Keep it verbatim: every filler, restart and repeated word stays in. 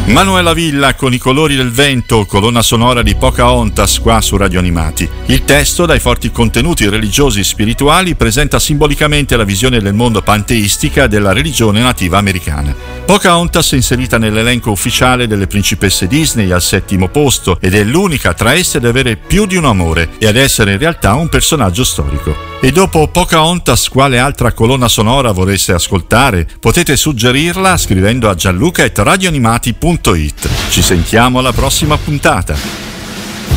Manuela Villa con I colori del vento, colonna sonora di Pocahontas qua su Radio Animati. Il testo, dai forti contenuti religiosi e spirituali, presenta simbolicamente la visione del mondo panteistica della religione nativa americana. Pocahontas è inserita nell'elenco ufficiale delle principesse Disney al settimo posto ed è l'unica tra esse ad avere più di un amore e ad essere in realtà un personaggio storico. E dopo Pocahontas, quale altra colonna sonora vorreste ascoltare? Potete suggerirla scrivendo a gianluca chiocciola radioanimati punto it. Ci sentiamo alla prossima puntata.